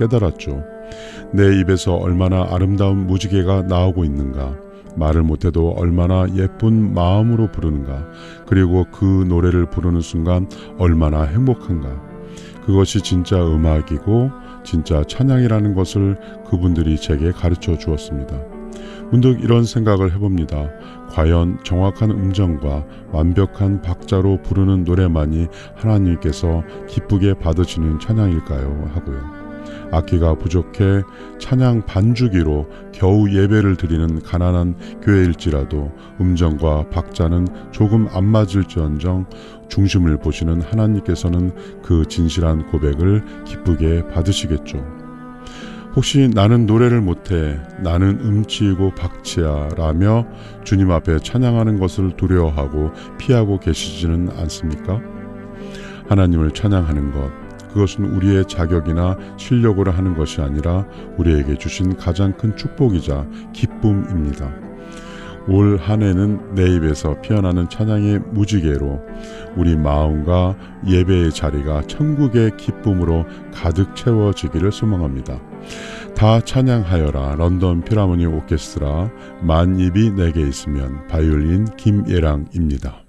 깨달았죠. 내 입에서 얼마나 아름다운 무지개가 나오고 있는가, 말을 못해도 얼마나 예쁜 마음으로 부르는가, 그리고 그 노래를 부르는 순간 얼마나 행복한가. 그것이 진짜 음악이고 진짜 찬양이라는 것을 그분들이 제게 가르쳐 주었습니다. 문득 이런 생각을 해봅니다. 과연 정확한 음정과 완벽한 박자로 부르는 노래만이 하나님께서 기쁘게 받으시는 찬양일까요? 하고요. 악기가 부족해 찬양 반주기로 겨우 예배를 드리는 가난한 교회일지라도 음정과 박자는 조금 안 맞을지언정 중심을 보시는 하나님께서는 그 진실한 고백을 기쁘게 받으시겠죠. 혹시 나는 노래를 못해, 나는 음치이고 박치야 라며 주님 앞에 찬양하는 것을 두려워하고 피하고 계시지는 않습니까? 하나님을 찬양하는 것, 그것은 우리의 자격이나 실력으로 하는 것이 아니라 우리에게 주신 가장 큰 축복이자 기쁨입니다. 올 한 해는 내 입에서 피어나는 찬양의 무지개로 우리 마음과 예배의 자리가 천국의 기쁨으로 가득 채워지기를 소망합니다. 다 찬양하여라 런던 필하모니 오케스트라, 만입이 내게 있으면 바이올린 김예랑입니다.